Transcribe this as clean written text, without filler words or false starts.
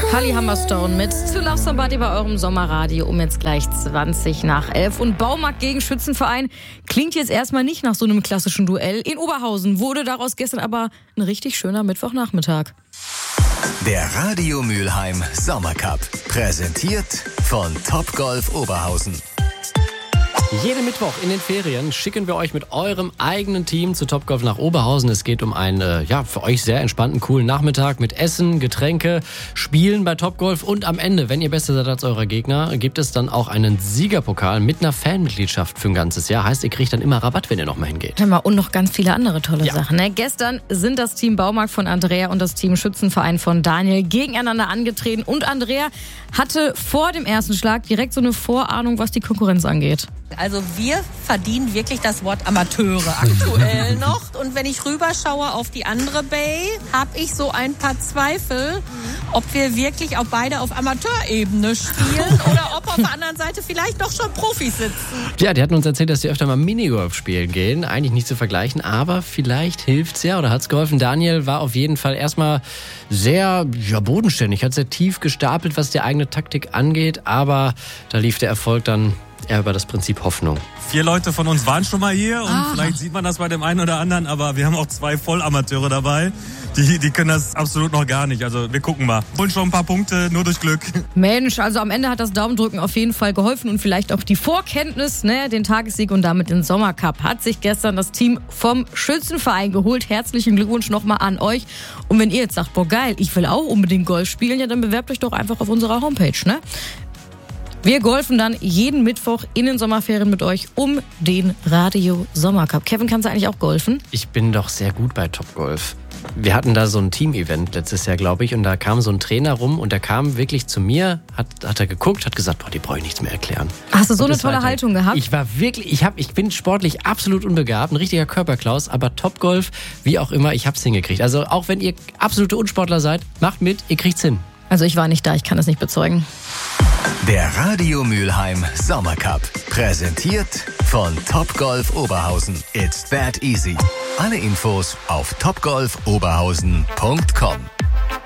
Holly Humberstone mit To Love Somebody bei eurem Sommerradio um jetzt gleich 11:20. Und Baumarkt gegen Schützenverein klingt jetzt erstmal nicht nach so einem klassischen Duell. In Oberhausen wurde daraus gestern aber ein richtig schöner Mittwochnachmittag. Der Radio Mülheim Sommercup, präsentiert von Topgolf Oberhausen. Jeden Mittwoch in den Ferien schicken wir euch mit eurem eigenen Team zu Topgolf nach Oberhausen. Es geht um einen, für euch sehr entspannten, coolen Nachmittag mit Essen, Getränke, Spielen bei Topgolf und am Ende, wenn ihr besser seid als eurer Gegner, gibt es dann auch einen Siegerpokal mit einer Fanmitgliedschaft für ein ganzes Jahr. Heißt, ihr kriegt dann immer Rabatt, wenn ihr noch mal hingeht. Hör mal, und noch ganz viele andere tolle Sachen. Ne? Gestern sind das Team Baumarkt von Andrea und das Team Schützenverein von Daniel gegeneinander angetreten. Und Andrea hatte vor dem ersten Schlag direkt so eine Vorahnung, was die Konkurrenz angeht. Also wir verdienen wirklich das Wort Amateure aktuell noch. Und wenn ich rüberschaue auf die andere Bay, habe ich so ein paar Zweifel, ob wir wirklich auch beide auf Amateurebene spielen oder ob auf der anderen Seite vielleicht doch schon Profis sitzen. Ja, die hatten uns erzählt, dass sie öfter mal Minigolf spielen gehen. Eigentlich nicht zu vergleichen, aber vielleicht hilft's ja oder hat's geholfen. Daniel war auf jeden Fall erstmal sehr bodenständig, hat sehr tief gestapelt, was die eigene Taktik angeht. Aber da lief der Erfolg dann eher über das Prinzip Hoffnung. 4 Leute von uns waren schon mal hier und vielleicht sieht man das bei dem einen oder anderen, aber wir haben auch 2 Vollamateure dabei. Die können das absolut noch gar nicht. Also wir gucken mal. Holen schon ein paar Punkte, nur durch Glück. Mensch, also am Ende hat das Daumendrücken auf jeden Fall geholfen und vielleicht auch die Vorkenntnis, den Tagessieg und damit den Sommercup hat sich gestern das Team vom Schützenverein geholt. Herzlichen Glückwunsch nochmal an euch. Und wenn ihr jetzt sagt, boah geil, ich will auch unbedingt Golf spielen, ja dann bewerbt euch doch einfach auf unserer Homepage, ne? Wir golfen dann jeden Mittwoch in den Sommerferien mit euch um den Radio Sommercup. Kevin, kannst du eigentlich auch golfen? Ich bin doch sehr gut bei Topgolf. Wir hatten da so ein Team-Event letztes Jahr, glaube ich, und da kam so ein Trainer rum und der kam wirklich zu mir, hat er geguckt, hat gesagt, boah, die brauche ich nichts mehr erklären. Hast du so eine tolle Haltung gehabt? Ich war wirklich, ich bin sportlich absolut unbegabt, ein richtiger Körperklaus, aber Topgolf, wie auch immer, ich hab's hingekriegt. Also auch wenn ihr absolute Unsportler seid, macht mit, ihr kriegt's hin. Also ich war nicht da, ich kann es nicht bezeugen. Der Radio Mülheim Sommercup, präsentiert von Topgolf Oberhausen. It's that easy. Alle Infos auf topgolfoberhausen.com.